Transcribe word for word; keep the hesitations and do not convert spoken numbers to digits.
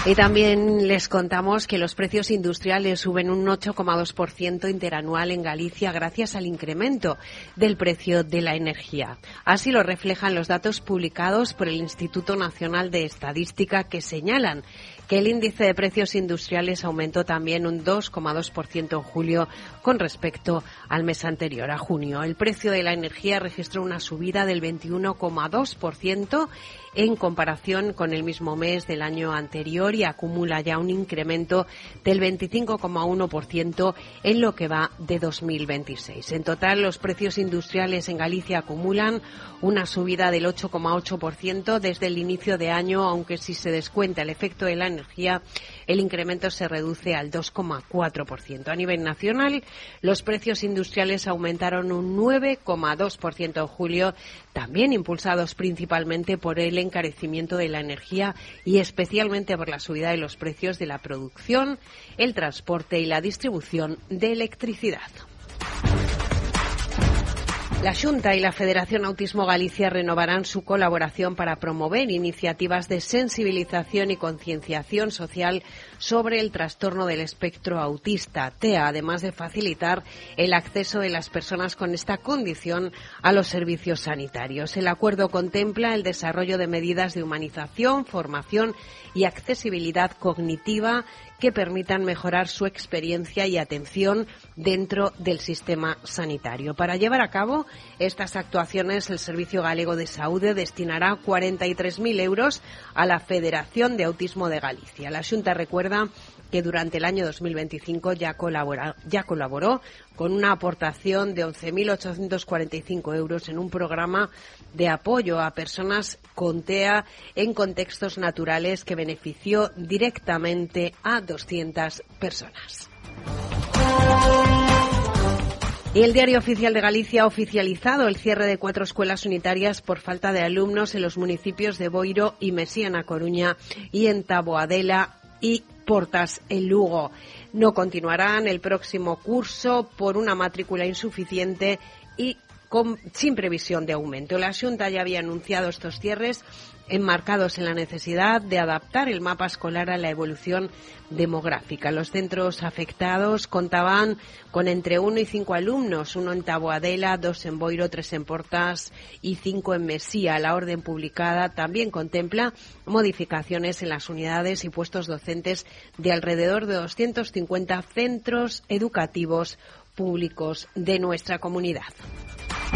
Y también les contamos que los precios industriales suben un ocho coma dos por ciento interanual en Galicia gracias al incremento del precio de la energía. Así lo reflejan los datos publicados por el Instituto Nacional de Estadística, que señalan que el índice de precios industriales aumentó también un dos coma dos por ciento en julio con respecto al mes anterior, a junio. El precio de la energía registró una subida del veintiuno coma dos por ciento en comparación con el mismo mes del año anterior y acumula ya un incremento del veinticinco coma uno por ciento en lo que va de dos mil veintiséis. En total, los precios industriales en Galicia acumulan una subida del ocho coma ocho por ciento desde el inicio de año, aunque si se descuenta el efecto de la energía, el incremento se reduce al dos coma cuatro por ciento. A nivel nacional, los precios industriales aumentaron un nueve coma dos por ciento en julio, también impulsados principalmente por el encarecimiento de la energía y especialmente por la subida de los precios de la producción, el transporte y la distribución de electricidad. La Xunta y la Federación Autismo Galicia renovarán su colaboración para promover iniciativas de sensibilización y concienciación social sobre el trastorno del espectro autista, T E A, además de facilitar el acceso de las personas con esta condición a los servicios sanitarios. El acuerdo contempla el desarrollo de medidas de humanización, formación y accesibilidad cognitiva que permitan mejorar su experiencia y atención dentro del sistema sanitario. Para llevar a cabo estas actuaciones, el Servicio Galego de Saúde destinará cuarenta y tres mil euros a la Federación de Autismo de Galicia. La Xunta recuerda que durante el año dos mil veinticinco ya, colabora, ya colaboró con una aportación de once mil ochocientos cuarenta y cinco euros en un programa de apoyo a personas con T E A en contextos naturales que benefició directamente a doscientas personas. Y el Diario Oficial de Galicia ha oficializado el cierre de cuatro escuelas unitarias por falta de alumnos en los municipios de Boiro y Mesía, na Coruña, y en Taboadela y Portas, en Lugo. No continuarán el próximo curso por una matrícula insuficiente y con, sin previsión de aumento. La Xunta ya había anunciado estos cierres enmarcados en la necesidad de adaptar el mapa escolar a la evolución demográfica. Los centros afectados contaban con entre uno y cinco alumnos, uno en Taboadela, dos en Boiro, tres en Portas y cinco en Mesía. La orden publicada también contempla modificaciones en las unidades y puestos docentes de alrededor de doscientos cincuenta centros educativos públicos de nuestra comunidad.